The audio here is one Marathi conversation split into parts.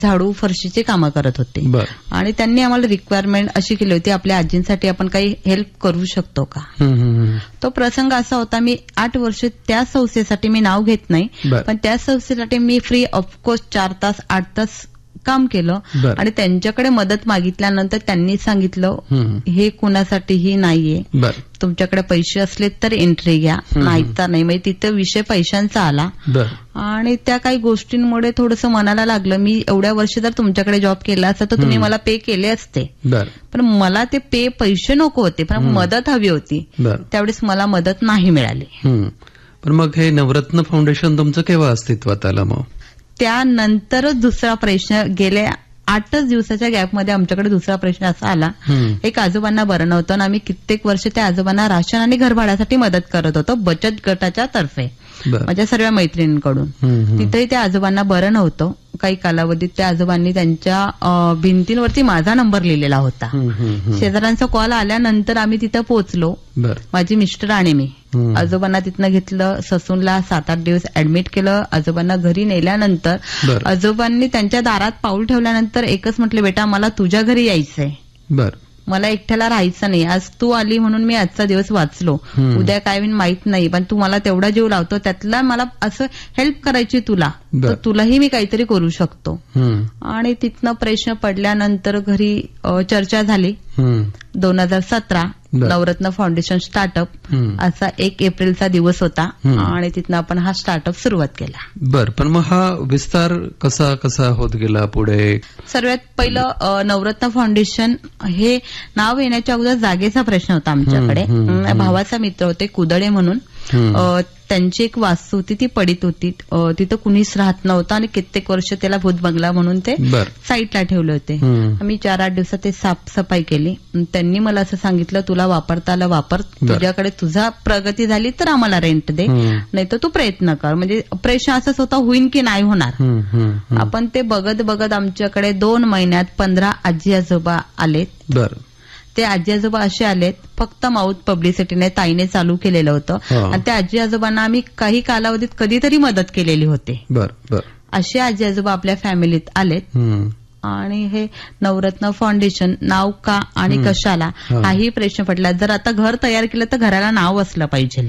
झाडू फरशीची कामं करत होते. आणि त्यांनी आम्हाला रिक्वायरमेंट अशी केली होती, आपल्या आजींसाठी आपण काही हेल्प करू शकतो का. तो प्रसंग असा होता, मी 8 वर्ष त्या संस्थेसाठी, मी नाव घेत नाही, पण त्या संस्थेसाठी मी फ्री ऑफकोर्स 4 तास 8 तास काम केलं. आणि त्यांच्याकडे मदत मागितल्यानंतर त्यांनी सांगितलं हे कुणासाठीही नाहीये, तुमच्याकडे पैसे असले तर एंट्री घ्या, नाही तर नाही. म्हणजे तिथं विषय पैशांचा आला. आणि त्या काही गोष्टींमुळे थोडंसं मनाला लागलं, मी एवढ्या वर्ष जर तुमच्याकडे जॉब केला असता तर तुम्ही मला पे केले असते, पण मला ते पैसे नको होते, पण मदत हवी होती. त्यावेळेस मला मदत नाही मिळाली. पण मग हे नवरत्न फाउंडेशन तुमचं केव्हा अस्तित्वात आलं? मग त्यानंतरच दुसरा प्रश्न, गेल्या 8च दिवसाच्या गॅपमध्ये आमच्याकडे दुसरा प्रश्न असा आला, एक आजोबांना बरं नव्हतं आणि आम्ही कित्येक वर्ष त्या आजोबांना राशन आणि घरभाड्यासाठी मदत करत होतो बचत गटाच्या तर्फे, माझ्या सर्व मैत्रिणींकडून. तिथेही त्या आजोबांना बरं नव्हतं. काही कालावधीत त्या आजोबांनी त्यांच्या भिंतींवरती माझा नंबर लिहिलेला होता. शेजाऱ्यांचा कॉल आल्यानंतर आम्ही तिथं पोहोचलो, माझी मिस्टर आणि मी. आजोबांना तिथनं घेतलं, ससूनला 7-8 दिवस ऍडमिट केलं. आजोबांना घरी नेल्यानंतर आजोबांनी त्यांच्या दारात पाऊल ठेवल्यानंतर एकच म्हटले, बेटा मला तुझ्या घरी यायचंय, मला एकट्याला राहायचं नाही. आज तू आली म्हणून मी आजचा दिवस वाचलो, उद्या काय होईल माहित नाही, पण तू मला तेवढा जीव लावतो, त्यातला मला असं हेल्प करायची तुला, तर तुलाही मी काहीतरी करू शकतो. आणि तिथनं प्रश्न पडल्यानंतर घरी चर्चा झाली. 2017 नवरत्न फाउंडेशन स्टार्टअप असा 1 एप्रिलचा दिवस होता आणि तिथनं आपण हा स्टार्टअप सुरुवात केला. पण मग हा विस्तार कसा कसा होत गेला पुढे? सर्वात पहिलं नवरत्न फाउंडेशन हे नाव येण्याच्या अगोदर जागेचा प्रश्न होता आमच्याकडे. भावाचा मित्र होते कुदळे म्हणून, त्यांची एक वास्तू होती, ती पडीत होती, तिथं कुणीच राहत नव्हतं आणि कित्येक वर्ष त्याला भूत बंगला म्हणून ते साईटला ठेवले होते. आम्ही 4-8 दिवसात ते साफसफाई केली. त्यांनी मला असं सांगितलं, तुला वापरता आलं वापर, तुझ्याकडे तुझा प्रगती झाली तर आम्हाला रेंट दे, नाही तर तू प्रयत्न कर. म्हणजे प्रश्न असाच होता, होईन की नाही होणार. आपण ते बघत बघत आमच्याकडे 2 महिन्यात 15 आजी आजोबा आलेत. ते आजी आजोबा असे आलेत, फक्त माउथ पब्लिसिटीने ताईने चालू केलेलं होतं आणि त्या आजी आजोबांना आम्ही काही कालावधीत कधीतरी मदत केलेली होती. असे आजी आजोबा आपल्या फॅमिलीत आलेत. आणि हे नवरत्न फाउंडेशन नाव का आणि कशाला हाही प्रश्न पडला. जर आता घर तयार केलं तर घराला नाव असलं पाहिजे.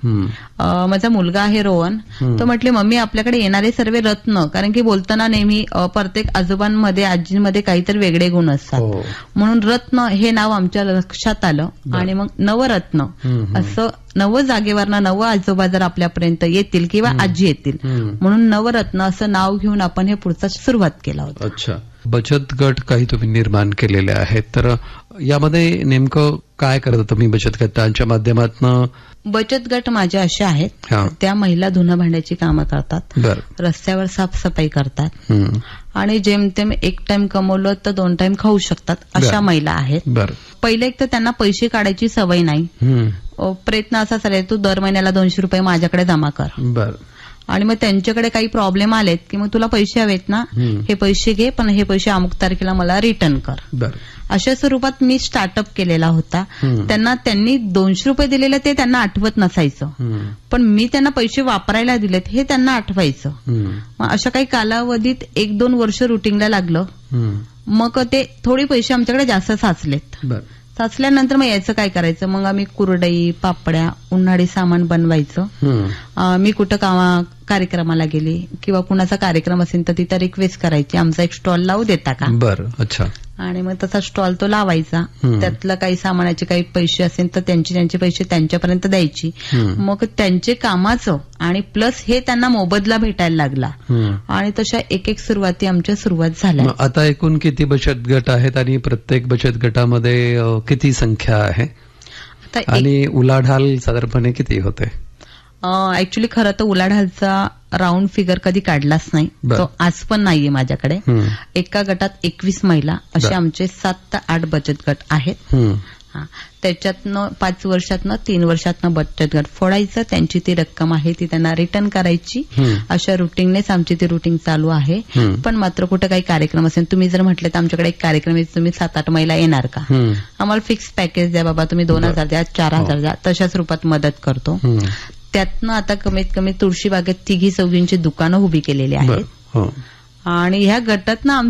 माझा मुलगा आहे रोहन, तो म्हटले मम्मी आपल्याकडे येणारे सर्व रत्न, कारण की बोलताना नेहमी प्रत्येक आजोबांमध्ये आजींमध्ये काहीतरी वेगळे गुण असतात, म्हणून रत्न हे नाव आमच्या लक्षात आलं. आणि मग नवरत्न असं, नव जागेवरनं नव आजोबा जर आपल्यापर्यंत येतील किंवा आजी येतील, म्हणून नवरत्न असं नाव घेऊन आपण हे पुढचा सुरुवात केला होता. अच्छा, बचत गट काही तुम्ही निर्माण केलेले आहेत, तर यामध्ये नेमकं काय करता तुम्ही बचत गटांच्या माध्यमातून? बचत गट माझ्या अशा आहेत, त्या महिला धुणं भांड्याची कामं करतात, रस्त्यावर साफसफाई करतात आणि जेमतेम 1 टाइम कमवलं तर 2 टाइम खाऊ शकतात, अशा महिला आहेत. पहिले एक तर त्यांना पैसे काढायची सवय नाही. प्रयत्न असा चालेल, तू दर महिन्याला 200 रुपये माझ्याकडे जमा कर. आणि मग त्यांच्याकडे काही प्रॉब्लेम आलेत की मग तुला पैसे हवेत ना, हे पैसे घे, पण हे पैसे अमुक तारखेला मला रिटर्न कर. अशा स्वरूपात मी स्टार्टअप केलेला होता. त्यांनी 200 रुपये दिलेले ते त्यांना आठवत नसायचं, पण मी त्यांना पैसे वापरायला दिलेत हे त्यांना आठवायचं. मग अशा काही कालावधीत 1-2 वर्ष रुटीनला लागलं. मग ते थोडे पैसे आमच्याकडे जास्त साचलेत. साचल्यानंतर मग यायचं काय करायचं, मग आम्ही कुरडई, पापड्या, उन्हाळी सामान बनवायचं. मी कुठं कार्यक्रमाला गेली किंवा कुणाचा कार्यक्रम असेल तर तिथं रिक्वेस्ट करायची, आमचा एक स्टॉल लावू देता का. अच्छा. आणि मग तसा स्टॉल तो लावायचा. त्यातलं काही सामानाचे काही पैसे असेल तर त्यांचे पैसे त्यांच्यापर्यंत द्यायची. मग त्यांचे कामाचं आणि प्लस हे त्यांना मोबदला भेटायला लागला. आणि तशा एक सुरुवाती आमच्या सुरुवात झाल्या. आता एकूण किती बचत गट आहेत आणि प्रत्येक बचत गटामध्ये किती संख्या आहे आणि उलाढाल साधारणपणे किती होते? ऍक्च्युली खरं तर उलाढालचा राऊंड फिगर कधी काढलाच नाही, तो आज पण नाहीये माझ्याकडे. एका गटात 21 महिला असे आमचे 7 ते 8 बचत गट आहेत. त्याच्यातनं 5 वर्षातनं 3 वर्षातनं बचत गट फोडायचं, त्यांची ती रक्कम आहे ती त्यांना रिटर्न करायची. अशा रुटीननेच आमची ती रुटीन चालू आहे. पण मात्र कुठं काही कार्यक्रम असेल, तुम्ही जर म्हटलं तर आमच्याकडे एक कार्यक्रम आहे, तुम्ही 7-8 महिला येणार का, आम्हाला फिक्स पॅकेज द्या बाबा, तुम्ही 2000 द्या, 4000 द्या, तशाच रूपात मदत करतो. त्यातनं आता कमीत कमी तुळशीबागेत 3-4 दुकानं उभी केलेली आहेत. आणि ह्या गटात ना